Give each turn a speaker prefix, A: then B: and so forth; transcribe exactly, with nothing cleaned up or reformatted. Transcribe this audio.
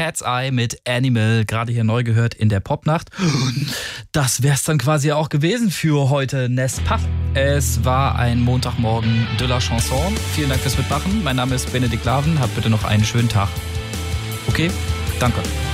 A: Cat's Eye mit Animal, gerade hier neu gehört in der Popnacht. Das wär's dann quasi auch gewesen für heute, n'est-ce pas? Es war ein Montagmorgen de la Chanson. Vielen Dank fürs Mitmachen. Mein Name ist Benedikt Laven. Habt bitte noch einen schönen Tag. Okay? Danke.